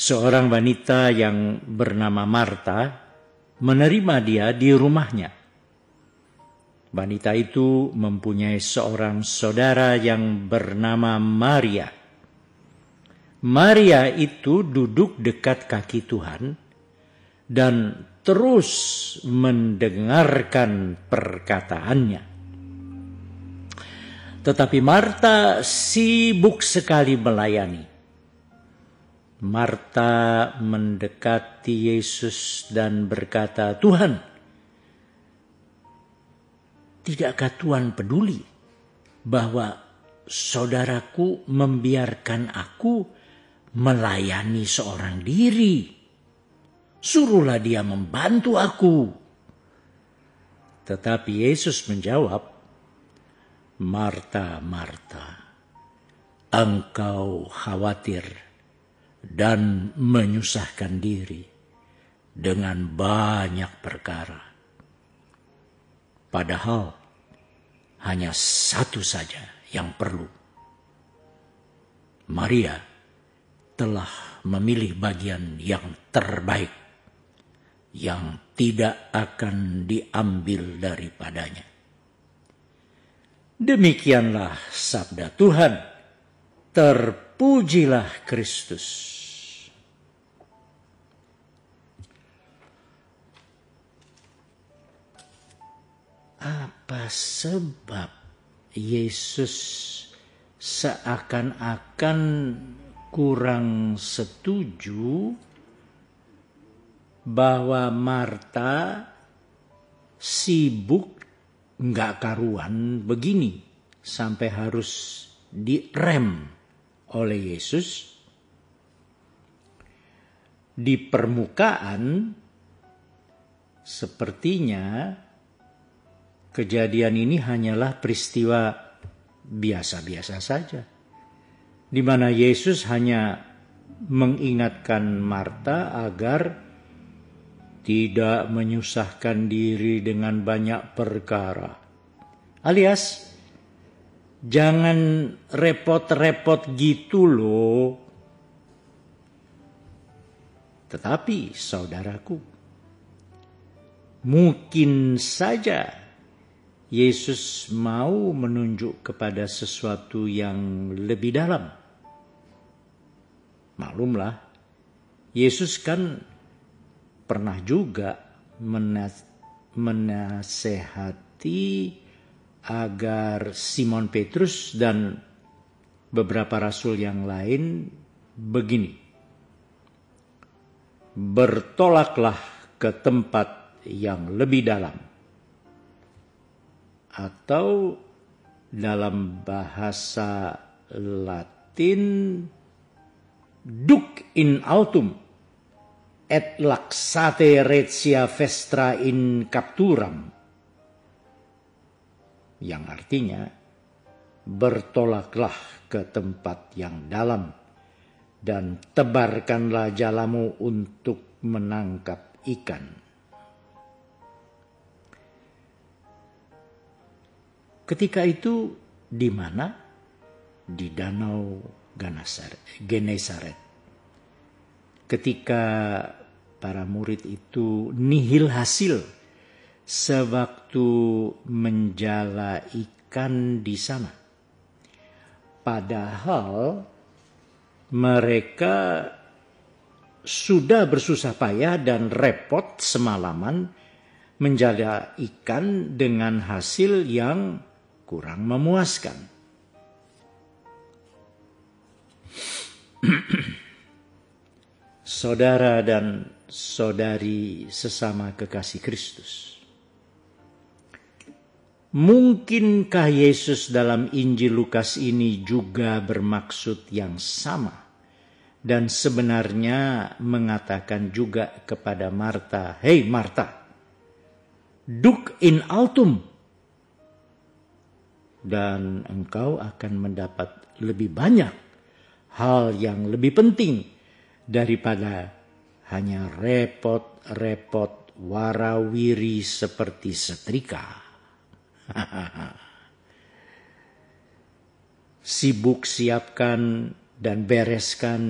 Seorang wanita yang bernama Marta menerima dia di rumahnya. Wanita itu mempunyai seorang saudara yang bernama Maria. Maria itu duduk dekat kaki Tuhan dan terus mendengarkan perkataannya. Tetapi Marta sibuk sekali melayani. Marta mendekati Yesus dan berkata, "Tuhan, tidakkah Tuhan peduli bahwa saudaraku membiarkan aku melayani seorang diri? Suruhlah dia membantu aku." Tetapi Yesus menjawab, "Marta, Marta, engkau khawatir dan menyusahkan diri dengan banyak perkara. Padahal hanya satu saja yang perlu. Maria telah memilih bagian yang terbaik, yang tidak akan diambil daripadanya." Demikianlah sabda Tuhan. Terpujilah Kristus. Apa sebab Yesus seakan-akan kurang setuju bahwa Marta sibuk nggak karuan begini sampai harus direm oleh Yesus? Di permukaan sepertinya kejadian ini hanyalah peristiwa biasa-biasa saja, di mana Yesus hanya mengingatkan Marta agar tidak menyusahkan diri dengan banyak perkara. Alias, jangan repot-repot gitu loh. Tetapi saudaraku, mungkin saja Yesus mau menunjuk kepada sesuatu yang lebih dalam. Maklumlah, Yesus kan pernah juga menasehati agar Simon Petrus dan beberapa rasul yang lain begini, "Bertolaklah ke tempat yang lebih dalam." Atau dalam bahasa Latin, "Duc in autum et laxate retia vestra in capturam." Yang artinya, bertolaklah ke tempat yang dalam dan tebarkanlah jalamu untuk menangkap ikan. Ketika itu di mana? Di Danau Genesaret. Ketika para murid itu nihil hasil sewaktu menjala ikan di sana. Padahal mereka sudah bersusah payah dan repot semalaman menjala ikan dengan hasil yang kurang memuaskan. Saudara dan saudari sesama kekasih Kristus, mungkinkah Yesus dalam Injil Lukas ini juga bermaksud yang sama dan sebenarnya mengatakan juga kepada Marta, "Hei Marta, duc in autum, dan engkau akan mendapat lebih banyak hal yang lebih penting daripada hanya repot-repot warawiri seperti setrika." Sibuk siapkan dan bereskan